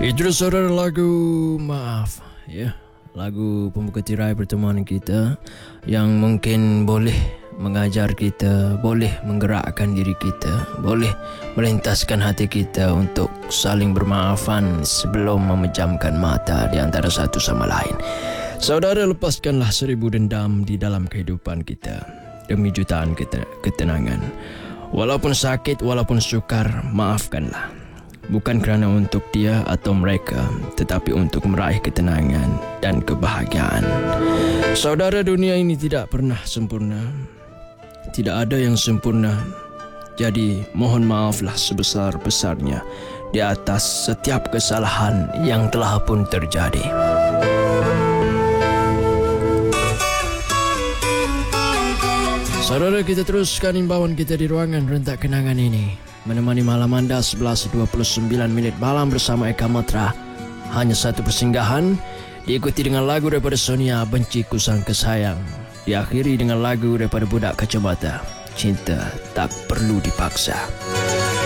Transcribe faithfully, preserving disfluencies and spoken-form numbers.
Itu saudara lagu Maaf ya, lagu pembuka tirai pertemuan kita yang mungkin boleh mengajar kita, boleh menggerakkan diri kita, boleh melintaskan hati kita untuk saling bermaafan sebelum memejamkan mata di antara satu sama lain. Saudara, lepaskanlah seribu dendam di dalam kehidupan kita demi jutaan kita ketenangan. Walaupun sakit, walaupun sukar, maafkanlah. Bukan kerana untuk dia atau mereka, tetapi untuk meraih ketenangan dan kebahagiaan. Saudara, dunia ini tidak pernah sempurna. Tidak ada yang sempurna. Jadi, mohon maaflah sebesar-besarnya di atas setiap kesalahan yang telah pun terjadi. Saudara, kita teruskan imbauan kita di ruangan rentak kenangan ini. Menemani malam anda sebelas dua puluh sembilan minit malam bersama Eka Matra. Hanya satu persinggahan, diikuti dengan lagu daripada Sonia, Benci Ku Sangka Sayang. Diakhiri dengan lagu daripada Budak Kacamata, Cinta Tak Perlu Dipaksa.